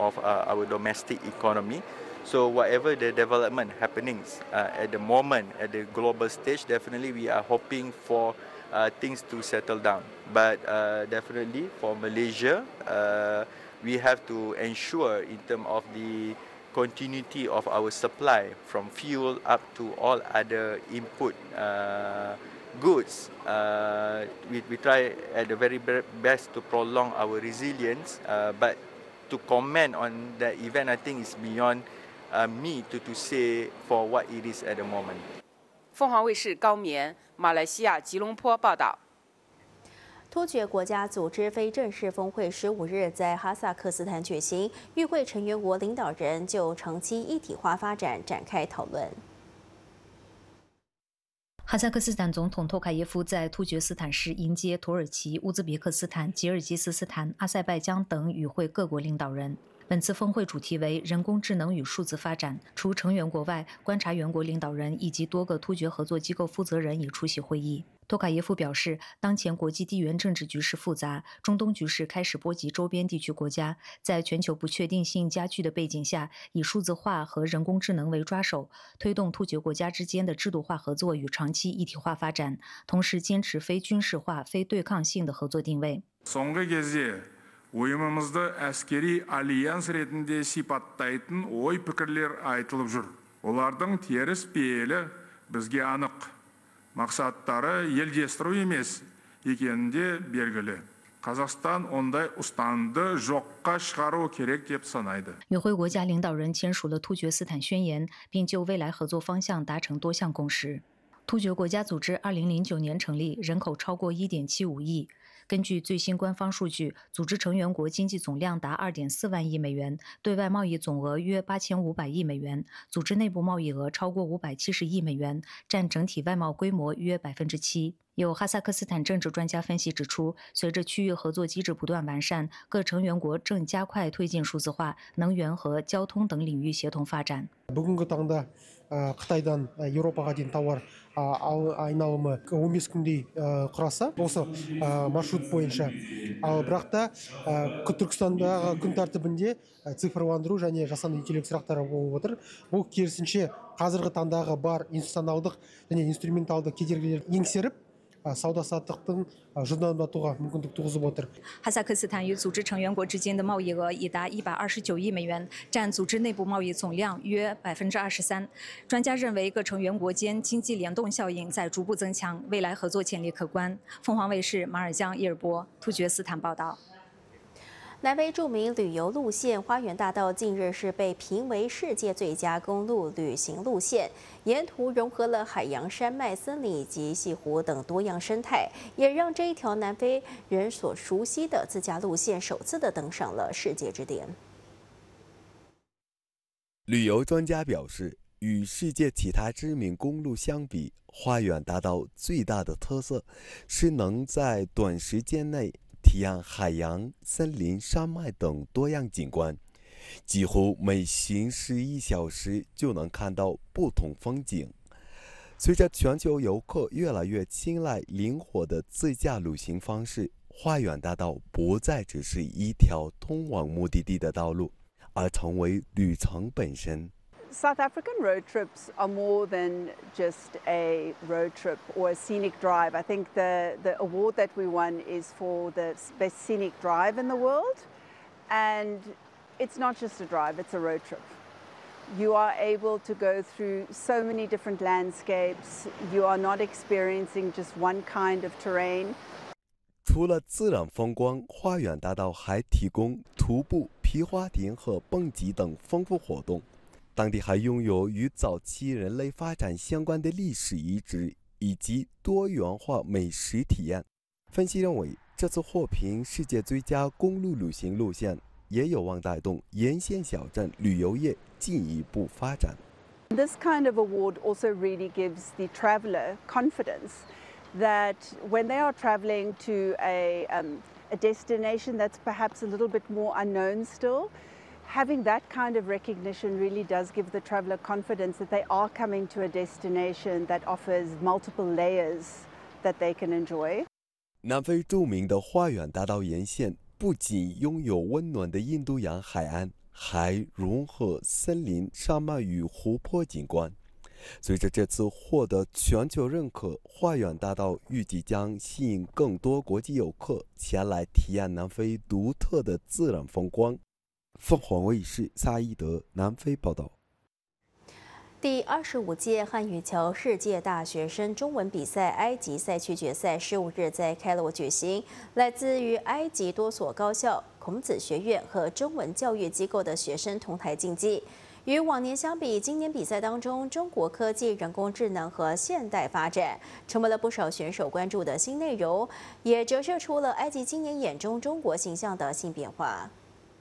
of our domestic economy. So whatever the development happenings at the moment at the global stage, definitely we are hoping for things to settle down. But definitely for Malaysia, we have to ensure in terms of the continuity of our supply from fuel up to all other input goods. We try at the very best to prolong our resilience, but to comment on that event, I think is beyond me to say for what it is at the moment. 凤凰卫视高棉，马来西亚吉隆坡报道。 突厥国家组织非正式峰会15日在哈萨克斯坦举行，与会成员国领导人就长期一体化发展展开讨论。 哈萨克斯坦总统托卡耶夫在突厥斯坦市迎接土耳其、乌兹别克斯坦、吉尔吉斯斯坦、阿塞拜疆等与会各国领导人。本次峰会主题为人工智能与数字发展，除成员国外，观察员国领导人以及多个突厥合作机构负责人也出席会议。托卡耶夫表示，当前国际地缘政治局势复杂，中东局势开始波及周边地区国家，在全球不确定性加剧的背景下，以数字化和人工智能为抓手，推动突厥国家之间的制度化合作与长期一体化发展，同时坚持非军事化、非对抗性的合作定位。 Ойымымызды әскери альянс ретінде сипаттайтын ой-пікірлер айтылып жүр. Олардың теріс пейілі бізге анық. Мақсаттары елдестіру емес екенінде белгілі. Қазақстан ондай ұстанды жоққа шығару керек деп санайды。 与会国家领导人签署了突厥斯坦宣言，并就未来合作方向达成多项共识。突厥国家组织2009年成立，人口超过1.75亿。根据最新官方数据，组织成员国经济总量达2.4万亿美元，对外贸易总额约8500亿美元，组织内部贸易额超过570亿美元，占整体外贸规模约7%。有哈萨克斯坦政治专家分析指出，随着区域合作机制不断完善，各成员国正加快推进数字化、能源和交通等领域协同发展。 бүгінгі таңда Қытайдан Еуропаға дейін тауар айналымы 15 күндей құраса, осы маршрут бойынша. Ал бірақ та Түркістандағы күн тәртібінде цифрландыру және жасанды интеллект сұрақтары болып отыр. Бұл керісінше қазіргі таңдағы бар институционалдық және инструменталды кедергілерді еңсеріп, сауда-саттықтың жылдамдатуға мүмкіндік туғызып отыр。 哈萨克斯坦与组织成员国之间的贸易额已达129亿美元，占组织内部贸易总量约23%。专家认为，各成员国间经济联动效应在逐步增强，未来合作潜力可观。凤凰卫视马尔江伊尔波，突厥斯坦报道。 南非著名旅游路线花园大道近日是被评为世界最佳公路旅行路线，沿途融合了海洋、山脉、森林以及西湖等多样生态，也让这一条南非人所熟悉的自驾路线首次的登上了世界之巅。 旅游专家表示，与世界其他知名公路相比，花园大道最大的特色是能在短时间内体验海洋、森林、山脉等多样景观，几乎每行11小时就能看到不同风景。随着全球游客越来越青睐灵活的自驾旅行方式，花园大道不再只是一条通往目的地的道路，而成为旅程本身。 South African road trips are more than just a road trip or a scenic drive. I think the award that we won is for the best scenic drive in the world. And it's not just a drive, it's a road trip. You are able to go through so many different landscapes. You are not experiencing just one kind of terrain. 除了自然风光，花园大道还提供徒步、皮划艇和蹦极等丰富活动。当地还拥有与早期人类发展相关的历史遗址以及多元化美食体验。分析认为，这次获评世界最佳公路旅行路线，也有望带动沿线小镇旅游业进一步发展。 This kind of award also really gives the traveler confidence that when they are traveling to a destination that's perhaps a little bit more unknown still.Having that kind of recognition really does give the traveler confidence that they are coming to a destination that offers multiple layers that they can enjoy. 南非著名的花园大道沿线不仅拥有温暖的印度洋海岸， 还融合森林、山脉与湖泊景观。随着这次获得全球认可，花园大道预计将吸引更多国际游客前来体验南非独特的自然风光。凤凰卫视萨伊德南非报道。 第25届汉语桥世界大学生中文比赛埃及赛区决赛15日在开罗举行，来自于埃及多所高校、孔子学院和中文教育机构的学生同台竞技。与往年相比，今年比赛当中，中国科技、人工智能和现代发展成为了不少选手关注的新内容，也折射出了埃及今年眼中中国形象的新变化。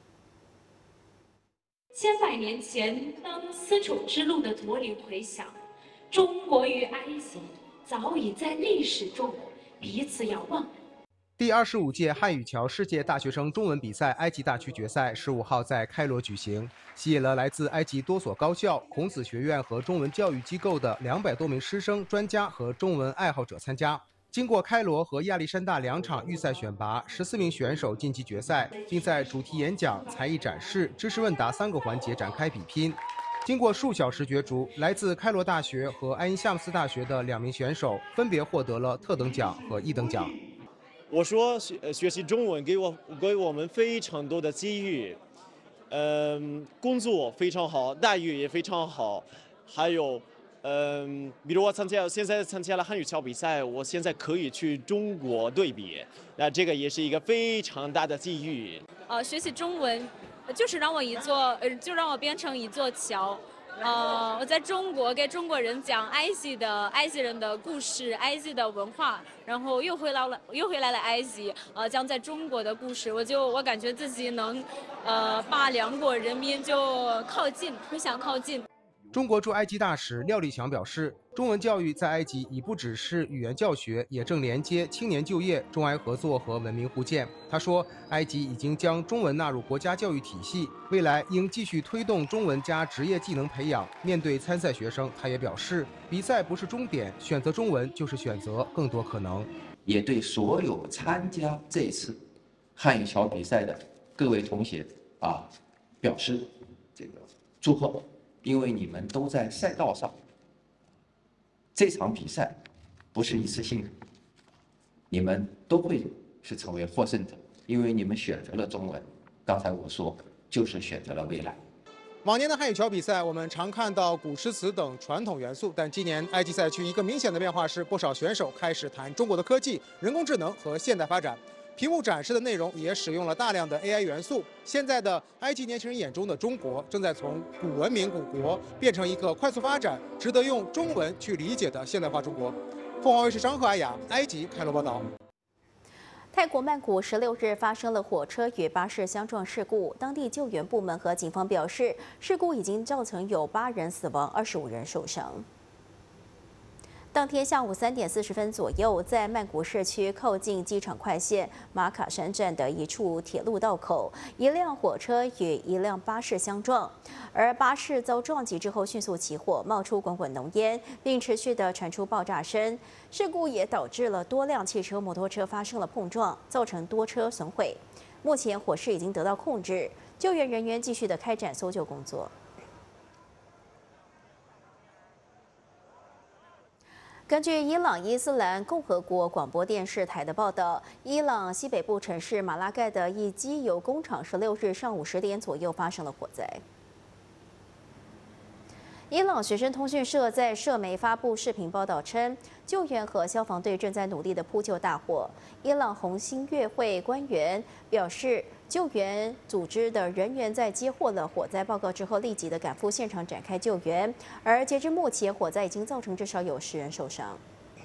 千百年前，当丝绸之路的驼铃回响，中国与埃及早已在历史中彼此遥望。 第25届汉语桥世界大学生中文比赛埃及大区决赛15号在开罗举行，吸引了来自埃及多所高校、孔子学院和中文教育机构的200多名师生、专家和中文爱好者参加。经过开罗和亚历山大2场预赛选拔，14名选手晋级决赛，并在主题演讲、才艺展示、知识问答3个环节展开比拼。经过数小时角逐，来自开罗大学和埃因夏姆斯大学的2名选手分别获得了特等奖和1等奖。 我说学习中文给我们非常多的机遇，工作非常好，待遇也非常好，还有比如我现在参加了汉语桥比赛，我现在可以去中国对比，那这个也是一个非常大的机遇。 学习中文就是让我变成一座桥。我在中国给中国人讲埃及人的故事、埃及的文化，然后又回来了埃及，讲在中国的故事，我感觉自己能，把2国人民就互相靠近。 中国驻埃及大使廖立强表示，中文教育在埃及已不只是语言教学，也正连接青年就业、中埃合作和文明互鉴。他说，埃及已经将中文纳入国家教育体系，未来应继续推动中文加职业技能培养。面对参赛学生，他也表示，比赛不是终点，选择中文就是选择更多可能。 也对所有参加这次汉语桥比赛的各位同学表示这个祝贺。因为你们都在赛道上，这场比赛不是一次性的，你们都会是成为获胜者，因为你们选择了中文。刚才我说，就是选择了未来。 往年的汉语桥比赛，我们常看到古诗词等传统元素，但今年埃及赛区一个明显的变化是，不少选手开始谈中国的科技、人工智能和现代发展。屏幕展示的内容也使用了大量的 AI 元素。现在的埃及年轻人眼中的中国，正在从古文明古国变成一个快速发展、值得用中文去理解的现代化中国。凤凰卫视张赫、阿雅，埃及开罗报道。 泰国曼谷16日发生了火车与巴士相撞事故，当地救援部门和警方表示，事故已经造成有8人死亡，25人受伤。当天下午3点40分左右，在曼谷市区靠近机场快线马卡山站的一处铁路道口，一辆火车与一辆巴士相撞，而巴士遭撞击之后迅速起火，冒出滚滚浓烟，并持续地传出爆炸声。事故也导致了多辆汽车、摩托车发生了碰撞，造成多车损毁。目前火势已经得到控制，救援人员继续地开展搜救工作。根据伊朗伊斯兰共和国广播电视台的报道，伊朗西北部城市马拉盖的一机油工厂16日上午10点左右发生了火灾。伊朗学生通讯社在社媒发布视频报道称，救援和消防队正在努力地扑救大火。伊朗红新月会官员表示，救援组织的人员在接获了火灾报告之后，立即的赶赴现场展开救援。而截至目前，火灾已经造成至少有10人受伤。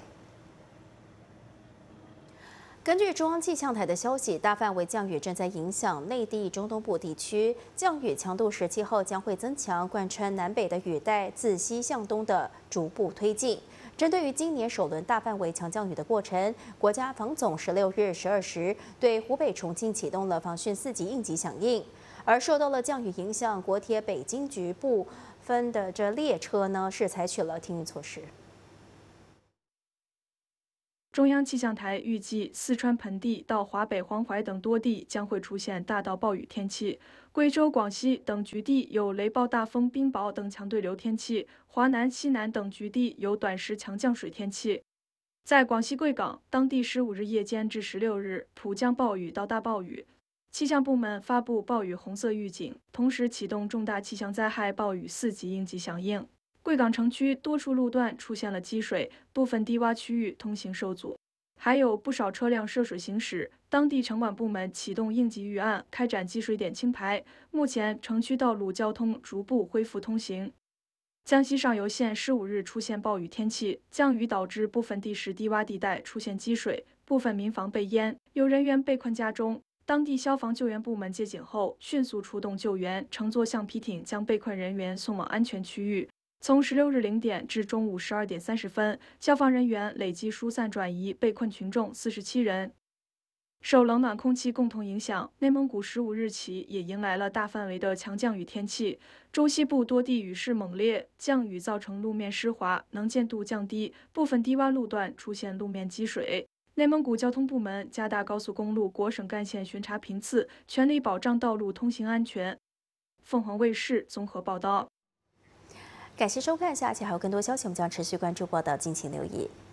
根据中央气象台的消息，大范围降雨正在影响内地中东部地区，降雨强度17号将会增强，贯穿南北的雨带自西向东的逐步推进。针对于今年首轮大范围强降雨的过程，国家防总16日12时对湖北、重庆启动了防汛4级应急响应。而受到了降雨影响，国铁北京局部分的列车呢是采取了停运措施。 中央气象台预计，四川盆地到华北、黄淮等多地将会出现大到暴雨天气，贵州、广西等局地有雷暴大风、冰雹等强对流天气，华南、西南等局地有短时强降水天气。在广西贵港，当地15日夜间至16日普降暴雨到大暴雨，气象部门发布暴雨红色预警，同时启动重大气象灾害暴雨4级应急响应。贵港城区多处路段出现了积水，部分低洼区域通行受阻，还有不少车辆涉水行驶。当地城管部门启动应急预案，开展积水点清排。目前，城区道路交通逐步恢复通行。江西上游县15日出现暴雨天气，降雨导致部分地势低洼地带出现积水，部分民房被淹，有人员被困家中。当地消防救援部门接警后，迅速出动救援，乘坐橡皮艇将被困人员送往安全区域。从16日0点至中午12点30分，消防人员累计疏散转移被困群众47人。受冷暖空气共同影响，内蒙古15日起也迎来了大范围的强降雨天气，中西部多地雨势猛烈，降雨造成路面湿滑，能见度降低，部分低洼路段出现路面积水。内蒙古交通部门加大高速公路国省干线巡查频次，全力保障道路通行安全。凤凰卫视综合报道。 感谢收看，下期还有更多消息，我们将持续关注报道，敬请留意。